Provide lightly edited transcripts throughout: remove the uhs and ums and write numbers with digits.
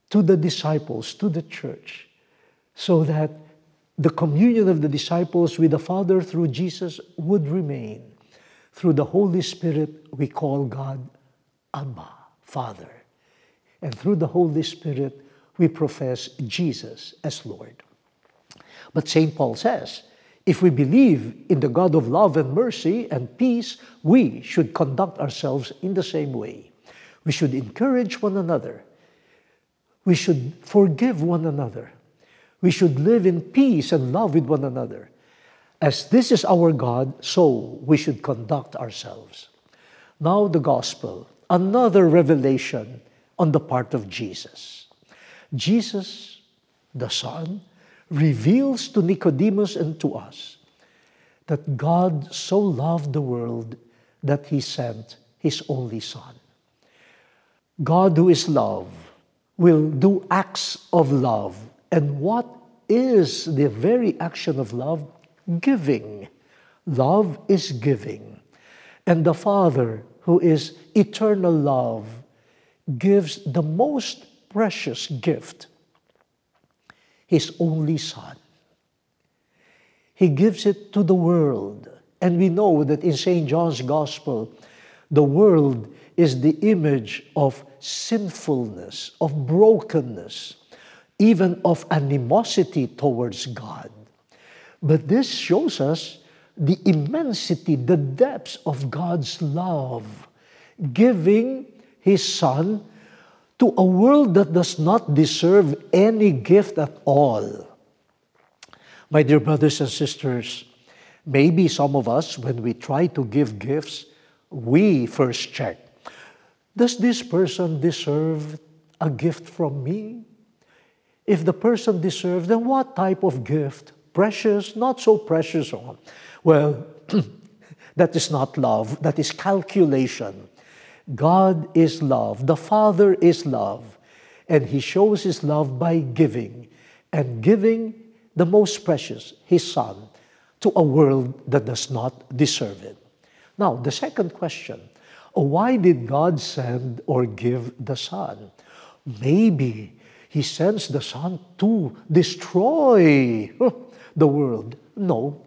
to the disciples, to the church, so that the communion of the disciples with the Father through Jesus would remain. Through the Holy Spirit, we call God Abba, Father. And through the Holy Spirit, we profess Jesus as Lord. But St. Paul says, if we believe in the God of love and mercy and peace, we should conduct ourselves in the same way. We should encourage one another. We should forgive one another. We should live in peace and love with one another. As this is our God, so we should conduct ourselves. Now the gospel, another revelation on the part of Jesus. Jesus, the Son, reveals to Nicodemus and to us that God so loved the world that He sent His only Son. God, who is love, will do acts of love. And what is the very action of love? Giving. Love is giving. And the Father, who is eternal love, gives the most precious gift, His only Son. He gives it to the world. And we know that in St. John's Gospel, the world is the image of sinfulness, of brokenness, even of animosity towards God. But this shows us the immensity, the depths of God's love, giving His Son to a world that does not deserve any gift at all. My dear brothers and sisters, maybe some of us, when we try to give gifts, we first check, does this person deserve a gift from me? If the person deserves, then what type of gift? Precious, not so precious. Well, that is not love, that is calculation. God is love, the Father is love, and He shows His love by giving, and giving the most precious, His Son, to a world that does not deserve it. Now, the second question, why did God send or give the Son? Maybe He sends the Son to destroy the world. No.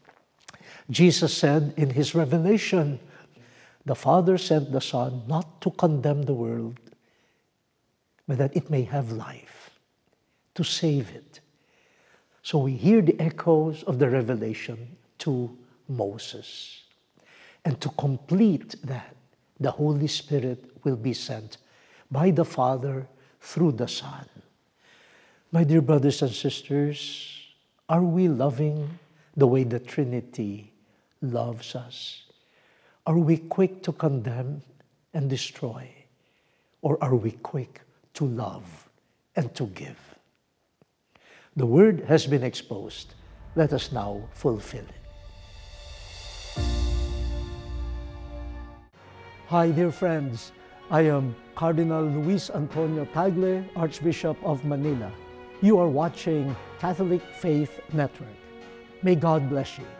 Jesus said in His revelation, the Father sent the Son not to condemn the world, but that it may have life, to save it. So we hear the echoes of the revelation to Moses. And to complete that, the Holy Spirit will be sent by the Father through the Son. My dear brothers and sisters, are we loving the way the Trinity loves us? Are we quick to condemn and destroy? Or are we quick to love and to give? The word has been exposed. Let us now fulfill it. Hi, dear friends. I am Cardinal Luis Antonio Tagle, Archbishop of Manila. You are watching Catholic Faith Network. May God bless you.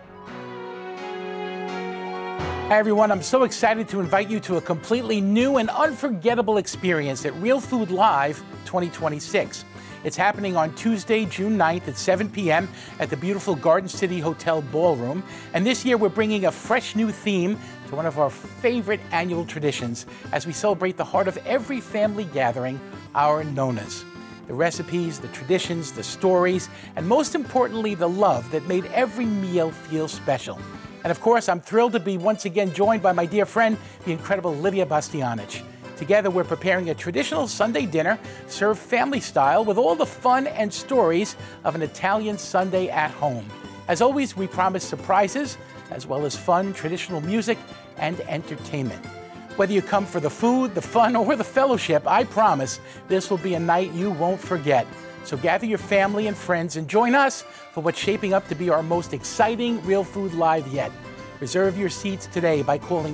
Hi everyone, I'm so excited to invite you to a completely new and unforgettable experience at Real Food Live 2026. It's happening on Tuesday, June 9th at 7 p.m. at the beautiful Garden City Hotel Ballroom. And this year we're bringing a fresh new theme to one of our favorite annual traditions as we celebrate the heart of every family gathering, our nonas. The recipes, the traditions, the stories, and most importantly, the love that made every meal feel special. And of course, I'm thrilled to be once again joined by my dear friend, the incredible Lydia Bastianich. Together, we're preparing a traditional Sunday dinner served family style with all the fun and stories of an Italian Sunday at home. As always, we promise surprises, as well as fun, traditional music, and entertainment. Whether you come for the food, the fun, or the fellowship, I promise this will be a night you won't forget. So gather your family and friends and join us for what's shaping up to be our most exciting Real Food Live yet. Reserve your seats today by calling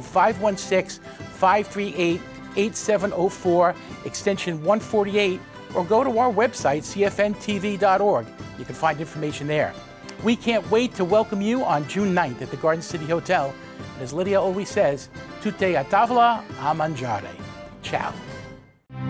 516-538-8704, extension 148, or go to our website, cfntv.org. You can find information there. We can't wait to welcome you on June 9th at the Garden City Hotel. And as Lydia always says, tutte a tavola a mangiare. Ciao.